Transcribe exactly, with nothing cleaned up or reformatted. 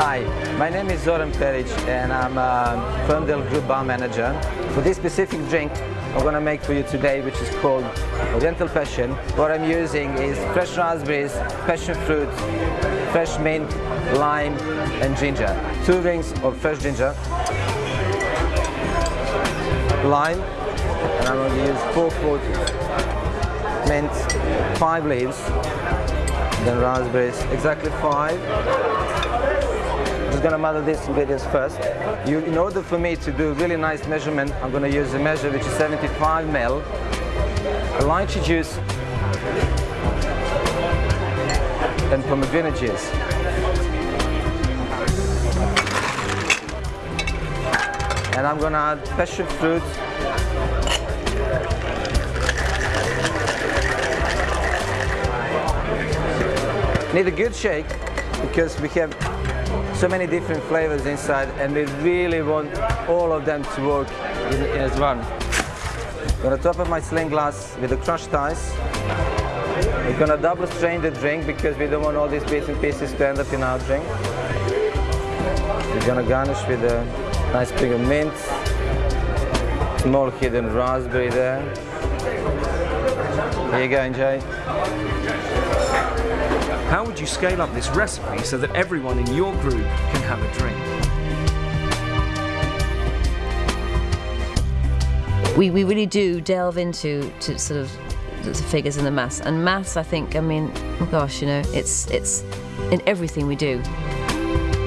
Hi, my name is Zoran Peric and I'm a Ferndale Group Bar Manager. For this specific drink I'm going to make for you today, which is called Oriental Passion. What I'm using is fresh raspberries, passion fruit, fresh mint, lime and ginger. Two rings of fresh ginger, lime, and I'm going to use four quarters, mint, five leaves, then raspberries, exactly five. I'm just going to muddle these ingredients first. You, in order for me to do really nice measurement, I'm going to use a measure which is seventy-five milliliters, lychee juice and pomegranate juice. And I'm going to add passion fruit, need a good shake because we have so many different flavors inside and we really want all of them to work in, in as one. I'm going to top up my sling glass with the crushed ice. We're going to double strain the drink because we don't want all these bits and pieces to end up in our drink. We're going to garnish with a nice sprig of mint, small hidden raspberry there. Here you go, enjoy. How would you scale up this recipe so that everyone in your group can have a drink? We, we really do delve into to sort of the figures and the maths. And maths, I think, I mean, oh gosh, you know, it's, it's in everything we do.